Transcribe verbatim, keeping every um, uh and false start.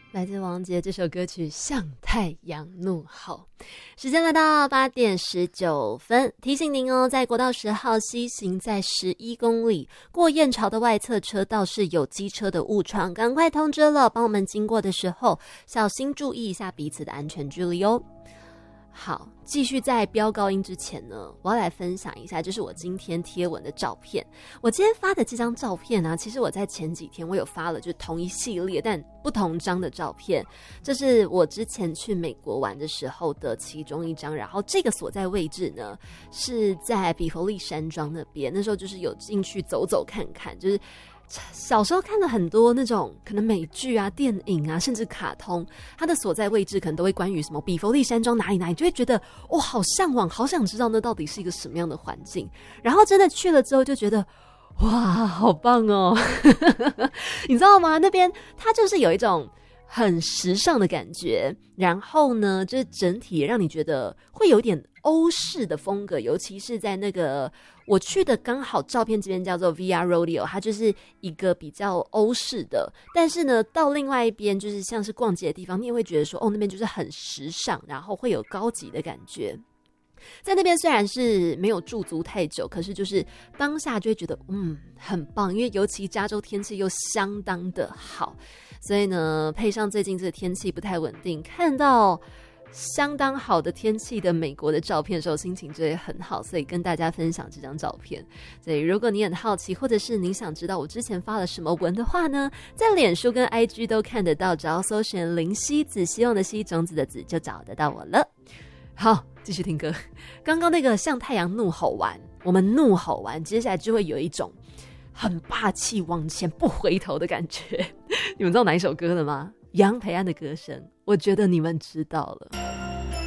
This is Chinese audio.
来自王杰这首歌曲《向太阳怒吼》。时间来到八点十九分，提醒您哦，在国道十号西行在十一公里，过燕巢的外侧车道是有机车的误闯，赶快通知了，帮我们经过的时候小心注意一下彼此的安全距离哦。好，继续在飙高音之前呢，我要来分享一下，就是我今天贴文的照片。我今天发的这张照片啊，其实我在前几天我有发了，就是同一系列但不同张的照片。这是我之前去美国玩的时候的其中一张，然后这个所在位置呢是在比佛利山庄那边，那时候就是有进去走走看看，就是。小时候看了很多那种可能美剧啊、电影啊，甚至卡通，它的所在位置可能都会关于什么比佛利山庄哪里哪里，就会觉得哇、哦，好向往，好想知道那到底是一个什么样的环境。然后真的去了之后，就觉得哇，好棒哦！你知道吗？那边它就是有一种很时尚的感觉，然后呢，就是整体让你觉得会有点欧式的风格，尤其是在那个我去的刚好照片这边叫做 V R Rodeo， 它就是一个比较欧式的，但是呢，到另外一边就是像是逛街的地方，你也会觉得说，哦，那边就是很时尚，然后会有高级的感觉。在那边虽然是没有驻足太久，可是就是当下就会觉得嗯很棒，因为尤其加州天气又相当的好，所以呢配上最近这个天气不太稳定，看到相当好的天气的美国的照片的时候，心情就会很好，所以跟大家分享这张照片。所以如果你很好奇，或者是你想知道我之前发了什么文的话呢，在脸书跟 I G 都看得到，只要搜寻林希子，希望的希，种子的子，就找得到我了。好，继续听歌。刚刚那个向太阳怒吼完，我们怒吼完，接下来就会有一种很霸气往前不回头的感觉。你们知道哪一首歌了吗？杨培安的歌声，我觉得你们知道了。